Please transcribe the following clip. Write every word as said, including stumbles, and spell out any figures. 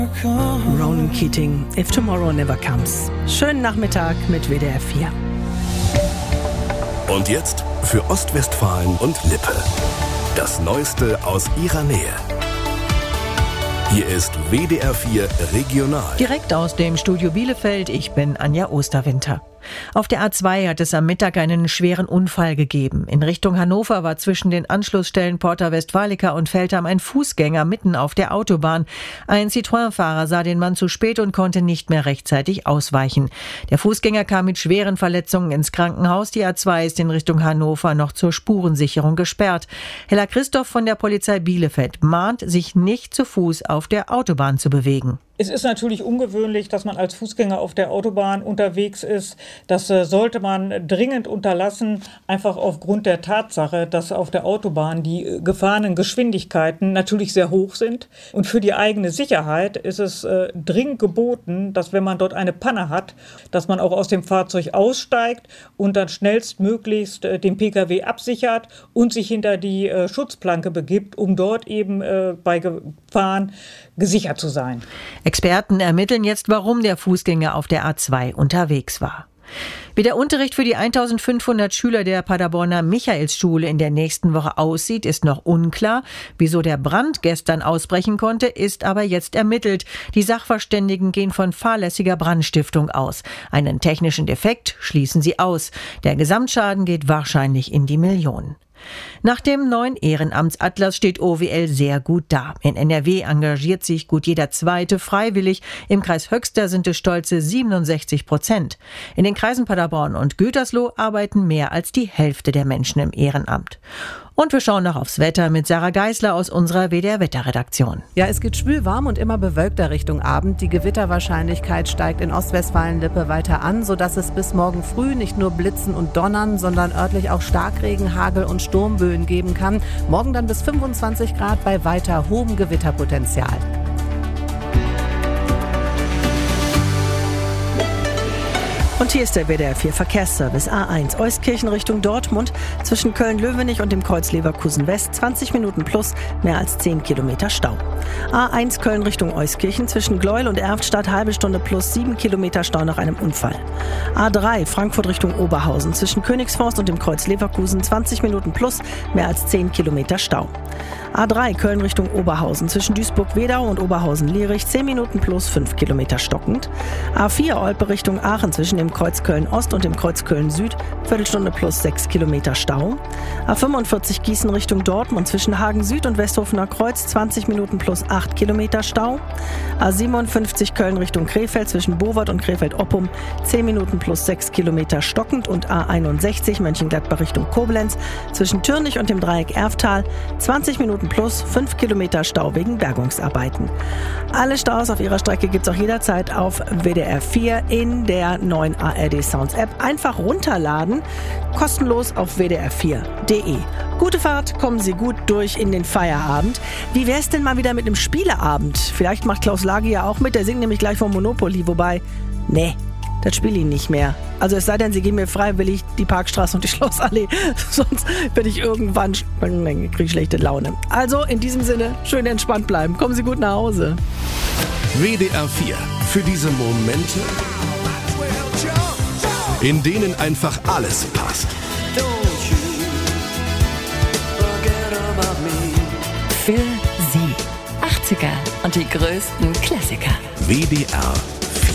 Ronan Keating, If Tomorrow Never Comes. Schönen Nachmittag mit W D R vier. Und jetzt für Ostwestfalen und Lippe. Das Neueste aus ihrer Nähe. Hier ist W D R vier Regional. Direkt aus dem Studio Bielefeld, ich bin Anja Osterwinter. Auf der A zwei hat es am Mittag einen schweren Unfall gegeben. In Richtung Hannover war zwischen den Anschlussstellen Porta Westfalica und Veltheim ein Fußgänger mitten auf der Autobahn. Ein Citroën-Fahrer sah den Mann zu spät und konnte nicht mehr rechtzeitig ausweichen. Der Fußgänger kam mit schweren Verletzungen ins Krankenhaus. Die A zwei ist in Richtung Hannover noch zur Spurensicherung gesperrt. Hella Christoph von der Polizei Bielefeld mahnt, sich nicht zu Fuß auf der Autobahn zu bewegen. Es ist natürlich ungewöhnlich, dass man als Fußgänger auf der Autobahn unterwegs ist. Das äh, sollte man dringend unterlassen, einfach aufgrund der Tatsache, dass auf der Autobahn die äh, gefahrenen Geschwindigkeiten natürlich sehr hoch sind. Und für die eigene Sicherheit ist es äh, dringend geboten, dass wenn man dort eine Panne hat, dass man auch aus dem Fahrzeug aussteigt und dann schnellstmöglichst äh, den Pkw absichert und sich hinter die äh, Schutzplanke begibt, um dort eben äh, bei Gefahren gesichert zu sein. Experten ermitteln jetzt, warum der Fußgänger auf der A zwei unterwegs war. Wie der Unterricht für die eintausendfünfhundert Schüler der Paderborner Michaelsschule in der nächsten Woche aussieht, ist noch unklar. Wieso der Brand gestern ausbrechen konnte, ist aber jetzt ermittelt. Die Sachverständigen gehen von fahrlässiger Brandstiftung aus. Einen technischen Defekt schließen sie aus. Der Gesamtschaden geht wahrscheinlich in die Millionen. Nach dem neuen Ehrenamtsatlas steht O W L sehr gut da. In N R W engagiert sich gut jeder Zweite freiwillig. Im Kreis Höxter sind es stolze siebenundsechzig Prozent. In den Kreisen Paderborn und Gütersloh arbeiten mehr als die Hälfte der Menschen im Ehrenamt. Und wir schauen noch aufs Wetter mit Sarah Geisler aus unserer W D R-Wetterredaktion. Ja, es geht schwül warm und immer bewölkter Richtung Abend. Die Gewitterwahrscheinlichkeit steigt in Ostwestfalen-Lippe weiter an, sodass es bis morgen früh nicht nur Blitzen und Donnern, sondern örtlich auch Starkregen, Hagel und Sturmböen geben kann. Morgen dann bis fünfundzwanzig Grad bei weiter hohem Gewitterpotenzial. Und hier ist der W D R vier Verkehrsservice. A eins Euskirchen Richtung Dortmund zwischen Köln-Löwenich und dem Kreuz Leverkusen West zwanzig Minuten plus, mehr als zehn Kilometer Stau. A eins Köln Richtung Euskirchen zwischen Gleuel und Erftstadt halbe Stunde plus sieben Kilometer Stau nach einem Unfall. A drei Frankfurt Richtung Oberhausen zwischen Königsforst und dem Kreuz Leverkusen zwanzig Minuten plus, mehr als zehn Kilometer Stau. A drei Köln Richtung Oberhausen zwischen Duisburg-Wedau und Oberhausen-Lierich zehn Minuten plus fünf Kilometer stockend. A vier Olpe Richtung Aachen zwischen dem Kreuz Köln-Ost und dem Kreuz Köln-Süd Viertelstunde plus sechs Kilometer Stau. A fünfundvierzig Gießen Richtung Dortmund zwischen Hagen-Süd und Westhofener Kreuz zwanzig Minuten plus acht Kilometer Stau. A siebenundfünfzig Köln Richtung Krefeld zwischen Bowart und Krefeld-Oppum zehn Minuten plus sechs Kilometer stockend und A einundsechzig Mönchengladbach Richtung Koblenz zwischen Türnich und dem Dreieck Erftal zwanzig Minuten plus fünf Kilometer Stau wegen Bergungsarbeiten. Alle Staus auf ihrer Strecke gibt es auch jederzeit auf W D R vier in der neuen A R D Sounds App. Einfach runterladen, kostenlos auf w d r vier punkt d e. Gute Fahrt, kommen Sie gut durch in den Feierabend. Wie wär's denn mal wieder mit einem Spieleabend? Vielleicht macht Klaus Lage ja auch mit, der singt nämlich gleich vom Monopoly, wobei, nee, das spiele ich nicht mehr. Also es sei denn, Sie geben mir freiwillig die Parkstraße und die Schlossallee. Sonst werde ich irgendwann, kriege ich schlechte Laune. Also in diesem Sinne, schön entspannt bleiben. Kommen Sie gut nach Hause. W D R vier. Für diese Momente, in denen einfach alles passt. Für Sie. achtziger und die größten Klassiker. W D R